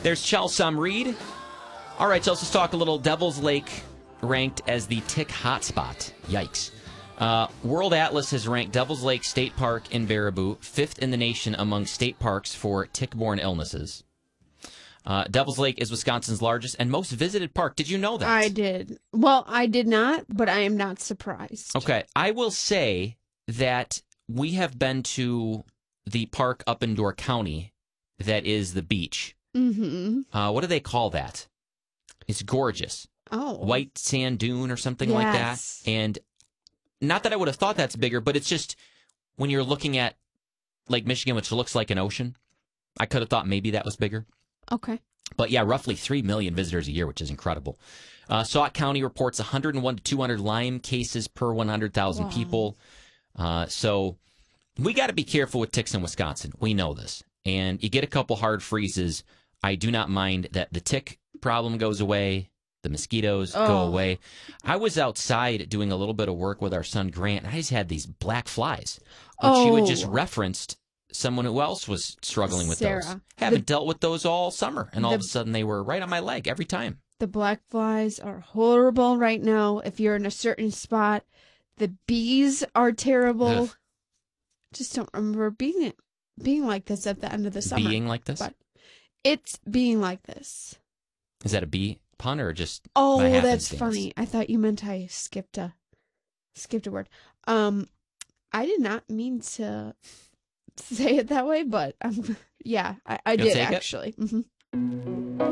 There's Chelsea Reed. All right, so let's just talk a little. Devil's Lake ranked as the tick hotspot. Yikes. World Atlas has ranked Devil's Lake State Park in Baraboo 5th in the nation among state parks for tick-borne illnesses. Devil's Lake is Wisconsin's largest and most visited park. Did you know that? I did. Well, I did not, but I am not surprised. Okay, I will say that we have been to the park up in Door County that is the beach. Mm-hmm. What do they call that? It's gorgeous. Oh. White sand dune or something like that. And not that I would have thought that's bigger, but it's just when you're looking at Lake Michigan, which looks like an ocean, I could have thought maybe that was bigger. Okay. But yeah, roughly 3 million visitors a year, which is incredible. Sauk County reports 101 to 200 Lyme cases per 100,000 people. So we got to be careful with ticks in Wisconsin. We know this. And you get a couple hard freezes. I do not mind that the tick problem goes away. The mosquitoes go away. I was outside doing a little bit of work with our son Grant, and I just had these black flies, which you had just referenced someone who else was struggling with Sarah. those. Haven't dealt with those all summer, and all of a sudden they were right on my leg every time. The black flies are horrible right now. If you're in a certain spot, the bees are terrible. Ugh. Just don't remember being like this at the end of the summer. Being like this? But it's being like this. Is that a bee pun or just Oh, by that's happenstance? funny. I thought you meant I skipped a word. I did not mean to say it that way, but yeah, I did take it? actually. Mm-hmm.